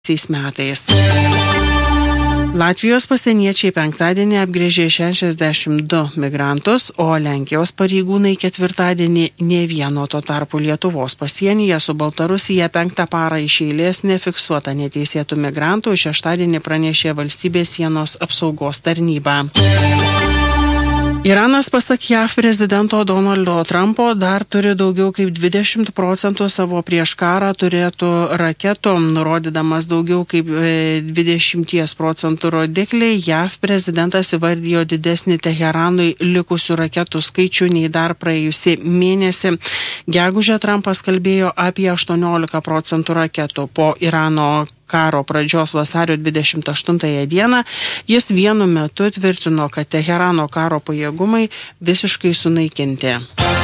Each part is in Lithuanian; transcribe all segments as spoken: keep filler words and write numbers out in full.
metais. Latvijos pasieniečiai penktadienį apgręžė šešiasdešimt du migrantus, o Lenkijos pareigūnai ketvirtadienį nė vieno. Tuo tarpu Lietuvos pasienyje su Baltarusija penktą parą iš eilės nefiksuota neteisėtų migrantų, šeštadienį pranešė valstybės sienos apsaugos tarnyba. Iranas, pasak J A V prezidento Donaldo Trumpo, dar turi daugiau kaip dvidešimt procentų savo prieš karą turėtų raketų, nurodydamas daugiau kaip dvidešimt procentų rodiklį. J A V prezidentas įvardijo didesnį Teheranui likusių raketų skaičių nei dar praėjusį mėnesį. Gegužę Trumpas kalbėjo apie aštuoniolika procentų raketų. Po Irano karo pradžios vasario dvidešimt aštuntąją dieną jis vienu metu tvirtino, kad Teherano karo pajėgumai visiškai sunaikinti.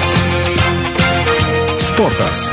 Sportas.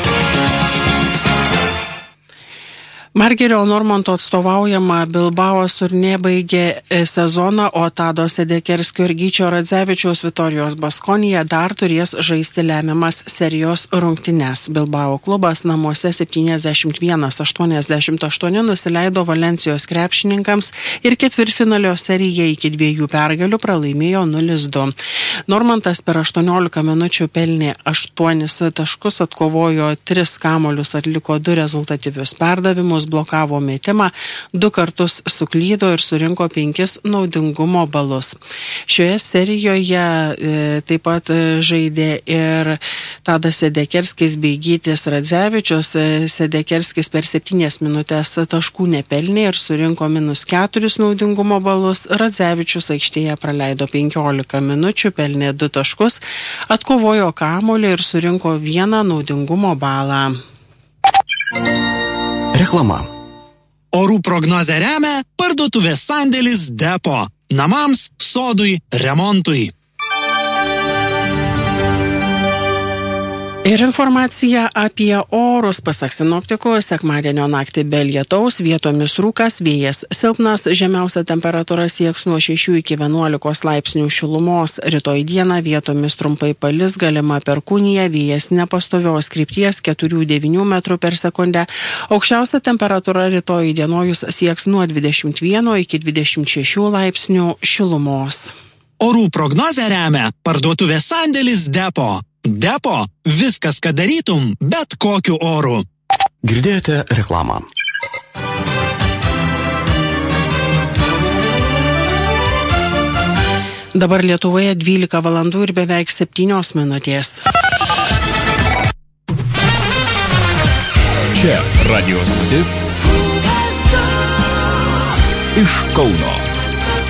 Margerio Normanto atstovaujama Bilbao Surnė baigė sezoną, o Tado Sedekerskio ir Gyčio Radzevičiaus Vitorijos Baskonija dar turės žaisti lemiamas serijos rungtynes. Bilbao klubas namuose septyniasdešimt vienas aštuoniasdešimt aštuoni nusileido Valencijos krepšininkams ir ketvirtfinalio seriją iki dviejų pergalių pralaimėjo nulis du. Normantas per aštuoniolika minučių pelnė aštuonis taškus, atkovojo tris kamuolius, atliko du rezultatyvius perdavimus, blokavo metimą, du kartus suklydo ir surinko penkis naudingumo balus. Šioje serijoje e, taip pat žaidė ir Tadas Sedekerskis bei Gytis Radzevičius. Sedekerskis per septynias minutės taškų nepelnė ir surinko minus keturis naudingumo balus. Radzevičius aikštėje praleido penkiolika minučių, pelnė du taškus, atkovojo kamuolį ir surinko vieną naudingumo balą. Reklama. Orų prognozę remia parduotuvės sandėlis Depo. Namams, sodui, remontui. Ir informacija apie orus. Pasak sinoptikų, sekmadienio naktį be lietaus, vietomis rūkas, vėjas silpnas, žemiausia temperatūra sieks nuo šešių iki vienuolikos laipsnių šilumos. Rytoj dieną vietomis trumpai palis, galima perkūnija, vėjas nepastovios krypties keturių devynių metrų per sekundę. Aukščiausia temperatūra rytoj dienojus sieks nuo dvidešimt vieno iki dvidešimt šešių laipsnių šilumos. Orų prognozę remia parduotuvės sandėlis Depo. Depo – viskas, ką darytum, bet kokiu oru. Girdėjote reklamą. Dabar Lietuvoje dvylika valandų ir beveik septynios minutės. Čia radio stotis iš Kauno.